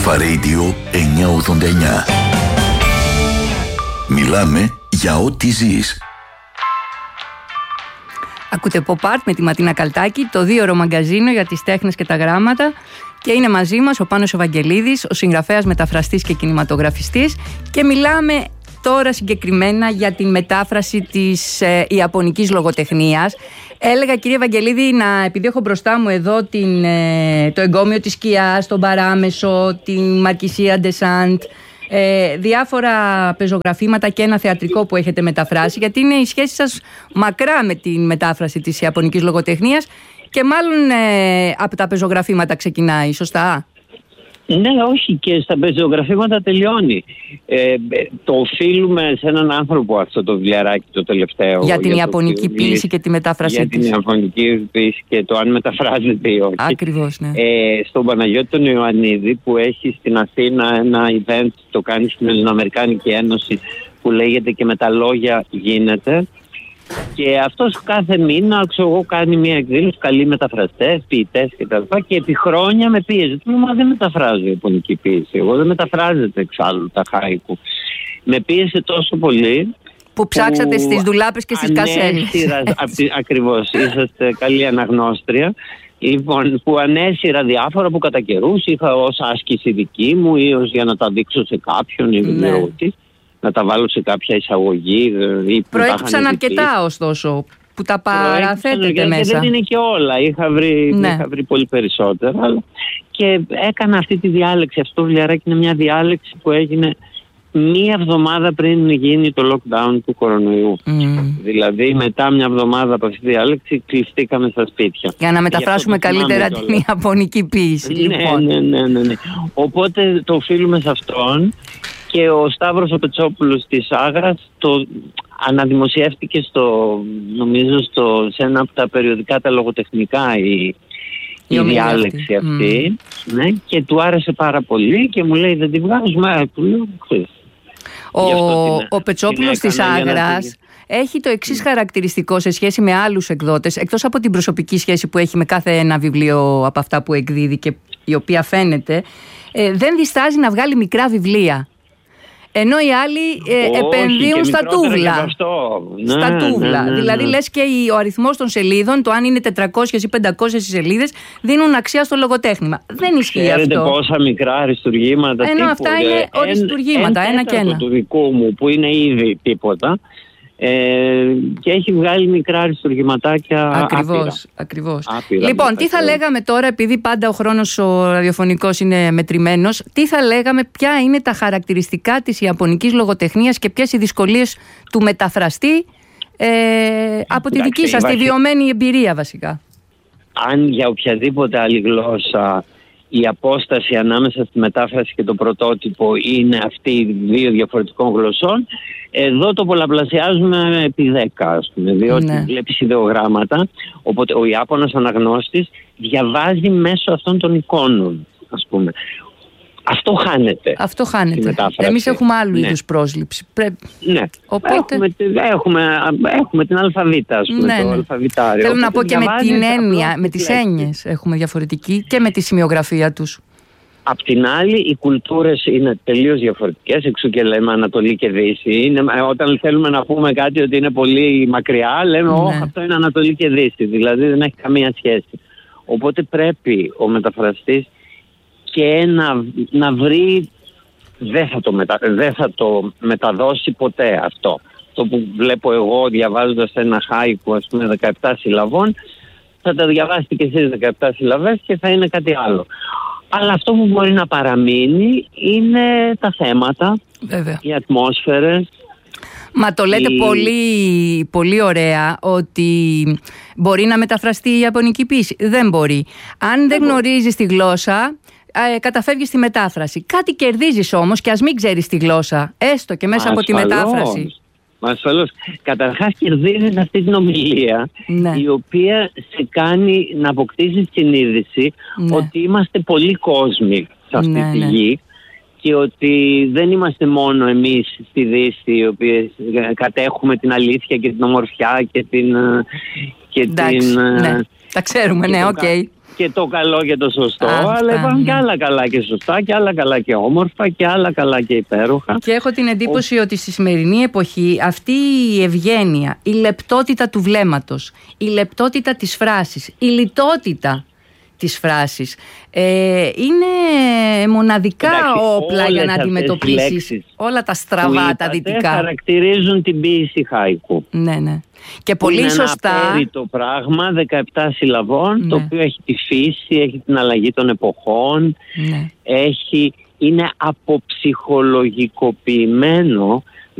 Αλφα Radio 989. Μιλάμε για ό,τι ζεις. Ακούτε Pop Art με τη Ματίνα Καλτάκη, το 2ωρο μαγκαζίνο για τις τέχνες και τα γράμματα, και είναι μαζί μας ο Πάνος Ευαγγελίδης, ο συγγραφέας, μεταφραστής και κινηματογραφιστής, και μιλάμε τώρα συγκεκριμένα για την μετάφραση της ιαπωνικής λογοτεχνίας. Έλεγα, κύριε Ευαγγελίδη, επειδή έχω μπροστά μου εδώ το εγκόμιο της σκιάς, τον παράμεσο, την Μαρκισία Ντεσάντ, διάφορα πεζογραφήματα και ένα θεατρικό που έχετε μεταφράσει, γιατί είναι η σχέση σας μακρά με τη μετάφραση της ιαπωνικής λογοτεχνίας και μάλλον από τα πεζογραφήματα ξεκινάει, σωστά? Ναι, όχι, και στα πεζογραφήματα τελειώνει. Το οφείλουμε σε έναν άνθρωπο αυτό το βιβλιαράκι το τελευταίο. Για την ιαπωνική ποίηση και τη μετάφρασή της. Για την ιαπωνική ποίηση και το αν μεταφράζεται ή όχι. Ακριβώς, ναι. Στον Παναγιώτη τον Ιωαννίδη, που έχει στην Αθήνα ένα event, το κάνει στην Ελληνοαμερικάνικη Ένωση, που λέγεται «Και με τα λόγια γίνεται». Και αυτός κάθε μήνα, κάνει μια εκδήλωση, καλεί μεταφραστές, ποιητές κτλ. Και επί χρόνια με πίεζε. Του λέω, μα δεν μεταφράζω ιαπωνική ποίηση. Εγώ δεν μεταφράζεται εξάλλου τα χάικου. Με πίεσε τόσο πολύ που ψάξατε στις ντουλάπες και στις κασέλες. Ακριβώς, είσαστε καλή αναγνώστρια. Λοιπόν, που ανέσυρα διάφορα που κατά καιρούς είχα ως άσκηση δική μου ή ως για να τα δείξω σε κάποιον ή δεν ξέρω τι. Να τα βάλω σε κάποια εισαγωγή. Προέκυψαν αρκετά, ωστόσο, που τα παραθέτετε μέσα. Δεν είναι και όλα. Είχα βρει πολύ περισσότερα. Και έκανα αυτή τη διάλεξη. Αυτό το βιβλιαράκι είναι μια διάλεξη που έγινε μία εβδομάδα πριν γίνει το lockdown του κορονοϊού. Δηλαδή, μετά μια εβδομάδα από αυτή τη διάλεξη, κλειστήκαμε στα σπίτια. Για να μεταφράσουμε καλύτερα την ιαπωνική ποίηση. Ναι. Οπότε το οφείλουμε σε αυτόν. Και ο Σταύρος ο Πετσόπουλος της Άγρας αναδημοσιεύτηκε σε ένα από τα περιοδικά τα λογοτεχνικά η διάλεξη αυτή. Ναι, και του άρεσε πάρα πολύ και μου λέει, δεν τη βγάζουμε. Του λέω, ο Πετσόπουλος της Άγρας έχει το εξής χαρακτηριστικό σε σχέση με άλλους εκδότες, εκτός από την προσωπική σχέση που έχει με κάθε ένα βιβλίο από αυτά που εκδίδει και η οποία φαίνεται, δεν διστάζει να βγάλει μικρά βιβλία. Ενώ οι άλλοι επενδύουν στα τούβλα. Στα τούβλα. Δηλαδή, λες και ο αριθμός των σελίδων, το αν είναι 400 ή 500 σελίδες, δίνουν αξία στο λογοτέχνημα. Δεν ισχύει αυτό. Ξέρετε πόσα μικρά αριστουργήματα. Ενώ αυτά είναι οριστουργήματα, ένα και ένα. Του δικού μου, που είναι ήδη τίποτα. Και έχει βγάλει μικρά αριστουργηματάκια. Ακριβώς. Λοιπόν, τι θα λέγαμε τώρα, επειδή πάντα ο χρόνος ο ραδιοφωνικός είναι μετρημένος, τι θα λέγαμε, ποια είναι τα χαρακτηριστικά της ιαπωνικής λογοτεχνίας και ποιες οι δυσκολίες του μεταφραστή από τη δική σας, τη βιωμένη εμπειρία βασικά? Αν για οποιαδήποτε άλλη γλώσσα η απόσταση ανάμεσα στη μετάφραση και το πρωτότυπο είναι αυτή οι δύο διαφορετικών γλωσσών, εδώ το πολλαπλασιάζουμε επί 10, ας πούμε, διότι βλέπεις ιδεογράμματα, οπότε ο Ιάπωνας αναγνώστης διαβάζει μέσω αυτών των εικόνων, ας πούμε. Αυτό χάνεται. Εμείς έχουμε άλλου είδους πρόσληψη. Ναι. Οπότε έχουμε την αλφαβήτα, ας πούμε, το αλφαβητάριο. Θέλω να πω και με την έννοια, με τις έννοιες έχουμε διαφορετική και με τη σημειογραφία τους. Απ' την άλλη, οι κουλτούρες είναι τελείως διαφορετικές, εξού και λέμε Ανατολή και Δύση. Όταν θέλουμε να πούμε κάτι ότι είναι πολύ μακριά, λέμε αυτό είναι Ανατολή και Δύση, δηλαδή δεν έχει καμία σχέση. Οπότε πρέπει ο μεταφραστής και να βρει, δεν θα το μεταδώσει ποτέ αυτό. Το που βλέπω εγώ διαβάζοντας ένα χάικου, ας πούμε, 17 συλλαβών, θα τα διαβάσετε και εσείς 17 συλλαβές και θα είναι κάτι άλλο. Αλλά αυτό που μπορεί να παραμείνει είναι τα θέματα, οι ατμόσφαιρες. Μα το λέτε πολύ, πολύ ωραία ότι μπορεί να μεταφραστεί η ιαπωνική ποίηση. Δεν μπορεί. Αν δεν γνωρίζεις τη γλώσσα, καταφεύγεις στη μετάφραση. Κάτι κερδίζεις όμως και ας μην ξέρεις τη γλώσσα, έστω και μέσα από τη μετάφραση. Ασφαλώς. Καταρχάς κερδίζεις αυτή την ομιλία, η οποία σε κάνει να αποκτήσεις συνείδηση ότι είμαστε πολλοί κόσμοι σε αυτή τη γη και ότι δεν είμαστε μόνο εμείς στη Δύση, οι οποίοι κατέχουμε την αλήθεια και την ομορφιά και την... Τα ξέρουμε, οκ. και το καλό και το σωστό, αλλά υπάρχουν και άλλα καλά και σωστά και άλλα καλά και όμορφα και άλλα καλά και υπέροχα. Και έχω την εντύπωση ότι στη σημερινή εποχή αυτή η ευγένεια, η λεπτότητα του βλέμματος, η λεπτότητα της φράσης, η λιτότητα της φράσης είναι μοναδικά όπλα για να αντιμετωπίσεις όλα τα στραβά, τα δυτικά. Χαρακτηρίζουν την ποίηση χάικου. Ναι. Και πολύ είναι σωστά. Είναι ένα απέριτο πράγμα 17 συλλαβών, το οποίο έχει τη φύση, έχει την αλλαγή των εποχών, είναι αποψυχολογικοποιημένο